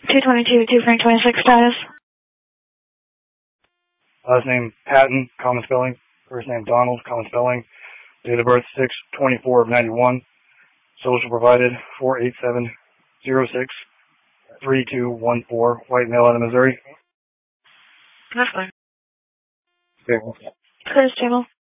222, 2 Frank 26 status. Last name Patton, common spelling. First name Donald, common spelling. Date of birth 6/24/91. Social provided 487063214. White male out of Missouri. That's fine. Okay. Curtis Channel.